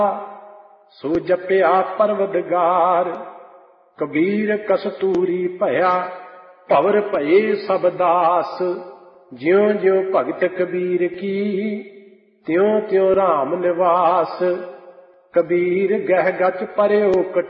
ਸੋ ਜਪਿਆ ਪਰਵਦਗਾਰ। ਕਬੀਰ ਕਸਤੂਰੀ ਭਇਆ ਭਵਰ ਭਏ ਸਭ ਦਾਸ। ਜਿਉ ਜਿਉ ਭਗਤ ਕਬੀਰ ਕੀ ਤਿਉ ਤਿਉ ਰਾਮ ਨਿਵਾਸ। ਕਬੀਰ ਗਹਿ ਗਚ ਪਰਿਓ